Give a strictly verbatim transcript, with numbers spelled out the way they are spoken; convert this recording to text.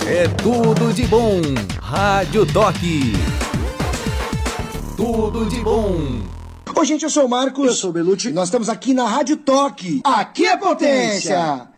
É tudo de bom. Rádio Toque. Tudo de bom. Oi, gente, eu sou o Marcos. Eu sou o Belucci. E nós estamos aqui na Rádio Toque. Aqui é potência.